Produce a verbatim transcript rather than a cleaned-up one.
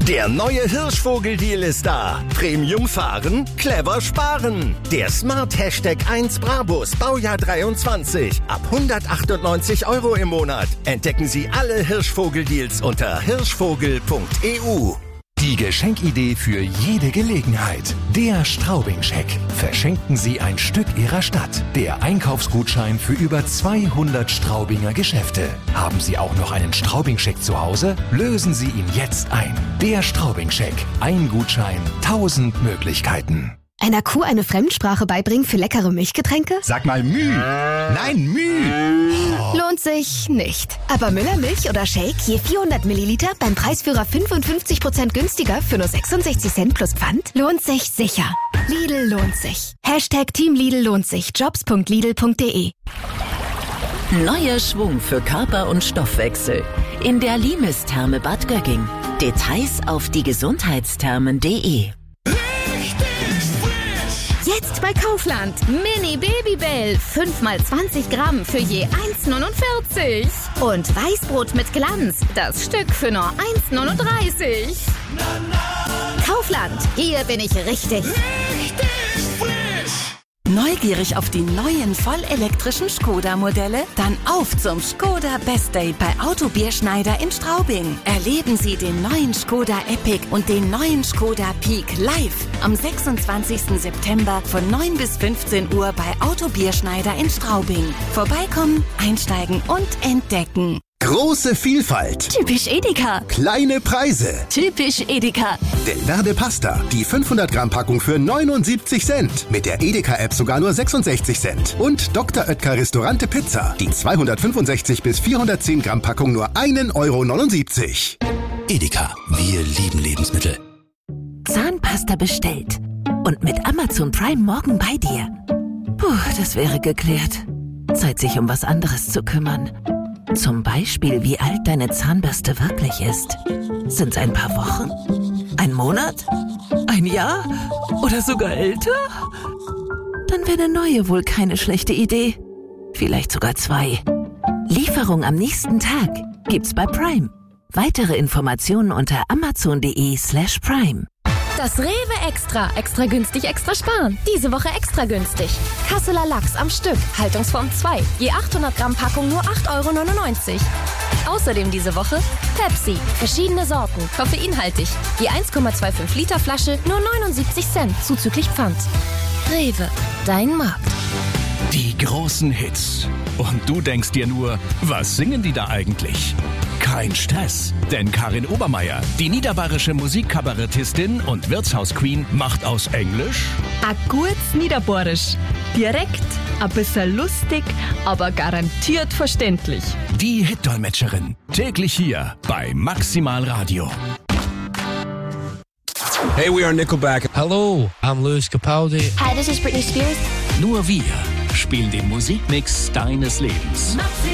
Der neue Hirschvogel-Deal ist da. Premium fahren, clever sparen. Der Smart Hashtag eins Brabus Baujahr dreiundzwanzig. Ab hundertachtundneunzig Euro im Monat. Entdecken Sie alle Hirschvogel-Deals unter hirschvogel punkt e u. Die Geschenkidee für jede Gelegenheit. Der Straubing-Scheck. Verschenken Sie ein Stück Ihrer Stadt. Der Einkaufsgutschein für über zweihundert Straubinger Geschäfte. Haben Sie auch noch einen Straubing-Scheck zu Hause? Lösen Sie ihn jetzt ein. Der Straubing-Scheck. Ein Gutschein, tausend Möglichkeiten. Einer Kuh eine Fremdsprache beibringen für leckere Milchgetränke? Sag mal Müh. Nein, Müh. Lohnt sich nicht. Aber Müllermilch oder Shake je vierhundert Milliliter beim Preisführer fünfundfünfzig Prozent günstiger für nur sechsundsechzig Cent plus Pfand? Lohnt sich sicher. Lidl lohnt sich. Hashtag Team Lidl lohnt sich. jobs punkt lidl punkt de. Neuer Schwung für Körper und Stoffwechsel. In der Limes-Therme Bad Gögging. Details auf diegesundheitsthermen punkt de. Jetzt bei Kaufland. Mini Babybell. fünf mal zwanzig Gramm für je eins neunundvierzig. Und Weißbrot mit Glanz. Das Stück für nur eins neununddreißig. Kaufland. Hier bin ich richtig. Richtig frisch. Neugierig auf die neuen vollelektrischen Skoda-Modelle? Dann auf zum Skoda Best Day bei Autobierschneider in Straubing. Erleben Sie den neuen Skoda Epic und den neuen Skoda Peak live am sechsundzwanzigsten September von neun bis fünfzehn Uhr bei Autobierschneider in Straubing. Vorbeikommen, einsteigen und entdecken. Große Vielfalt. Typisch Edeka. Kleine Preise. Typisch Edeka. Del Verde Pasta. Die fünfhundert Gramm Packung für neunundsiebzig Cent. Mit der Edeka-App sogar nur sechsundsechzig Cent. Und Doktor Oetker Restaurante Pizza. Die zweihundertfünfundsechzig bis vierhundertzehn Gramm Packung nur ein Euro neunundsiebzig. Edeka. Wir lieben Lebensmittel. Zahnpasta bestellt. Und mit Amazon Prime morgen bei dir. Puh, das wäre geklärt. Zeit, sich um was anderes zu kümmern. Zum Beispiel, wie alt deine Zahnbürste wirklich ist. Sind's ein paar Wochen? Ein Monat? Ein Jahr? Oder sogar älter? Dann wäre eine neue wohl keine schlechte Idee. Vielleicht sogar zwei. Lieferung am nächsten Tag gibt's bei Prime. Weitere Informationen unter amazon punkt de slash prime. Das Rewe Extra. Extra günstig, extra sparen. Diese Woche extra günstig. Kasseler Lachs am Stück. Haltungsform zwei. Je achthundert Gramm Packung nur acht Euro neunundneunzig. Außerdem diese Woche Pepsi. Verschiedene Sorten. Koffeinhaltig. Je eins Komma fünfundzwanzig Liter Flasche nur neunundsiebzig Cent. Zuzüglich Pfand. Rewe. Dein Markt. Die großen Hits. Und du denkst dir nur, was singen die da eigentlich? Kein Stress, denn Karin Obermeier, die niederbayerische Musikkabarettistin und Wirtshausqueen, macht aus Englisch a gutes Niederbayerisch. Direkt, ein bisschen lustig, aber garantiert verständlich. die Hitdolmetscherin. Täglich hier bei Maximal Radio. Hey, we are Nickelback. Hello, I'm Louis Capaldi. Hi, this is Britney Spears. Nur wir spielen den Musikmix deines Lebens.